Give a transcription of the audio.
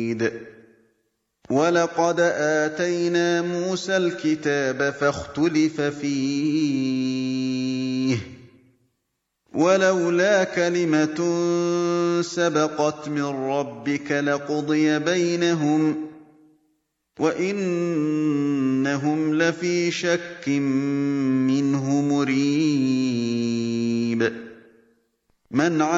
شَدِيدٍ وَلَقَدْ آتَيْنَا مُوسَى الْكِتَابَ فَاخْتُلِفَ فِيهِ وَلَوْلَا كَلِمَةٌ سَبَقَتْ مِن رَّبِّكَ لَقُضِيَ بَيْنَهُمْ وَإِنَّهُمْ لَفِي شَكٍّ مِّنْهُ مُرِيبٍ